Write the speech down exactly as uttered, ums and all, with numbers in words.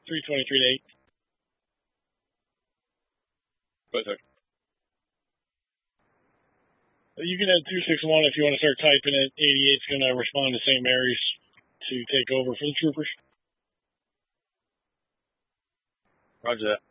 three twenty-three to eight. But you can add two six one if you want to start typing it. eighty-eight's going to respond to Saint Mary's to take over for the troopers. Roger that.